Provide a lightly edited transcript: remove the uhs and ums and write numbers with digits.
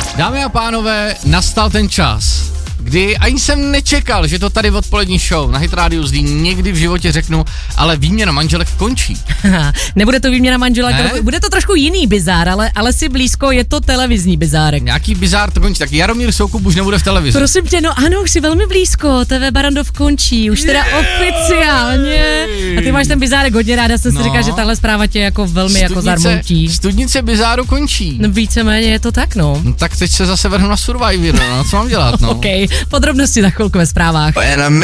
Dámy a pánové, nastal ten čas, kdy ani jsem nečekal, že to tady v odpolední show na Hit Radio Zlín někdy v životě řeknu, ale výměna manželek končí. Nebude to výměna manželek, ne? Bude to trošku jiný bizár, ale si blízko, je to televizní bizárek. Nějaký bizár to končí, tak Jaromír Soukup už nebude v televizi. Prosím tě, no ano, už si velmi blízko, TV Barrandov končí, už teda oficiálně. A ty máš ten bizárek hodně ráda, jsem si říkal, že tahle zpráva tě jako velmi jako zarmoutí. Studnice bizáru končí. No víceméně je to tak, no. Tak teď se zase vrhnu na Survivor, no, co mám dělat, no. OK, podrobnosti za chvilku ve zprávách.